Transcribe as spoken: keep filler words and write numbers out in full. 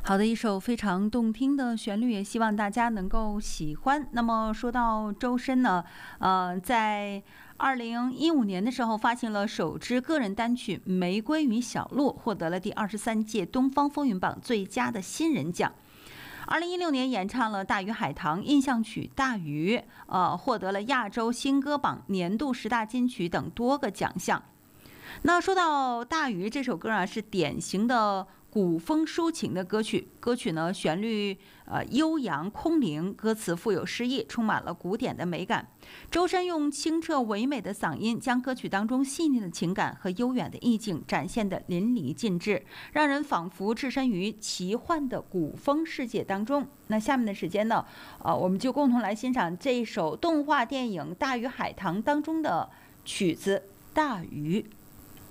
好的，一首非常动听的旋律，也希望大家能够喜欢。那么说到周深呢，呃，在二零一五年的时候发行了首支个人单曲《玫瑰与小鹿》，获得了第二十三届东方风云榜最佳的新人奖。二零一六年演唱了《大鱼海棠》印象曲《大鱼》，呃，获得了亚洲新歌榜年度十大金曲等多个奖项。那说到《大鱼》这首歌啊，是典型的古风抒情的歌曲。歌曲呢，旋律呃悠扬空灵，歌词富有诗意，充满了古典的美感。周深用清澈唯美的嗓音，将歌曲当中细腻的情感和悠远的意境展现得淋漓尽致，让人仿佛置身于奇幻的古风世界当中。那下面的时间呢，呃，我们就共同来欣赏这一首动画电影《大鱼海棠》当中的曲子《大鱼》。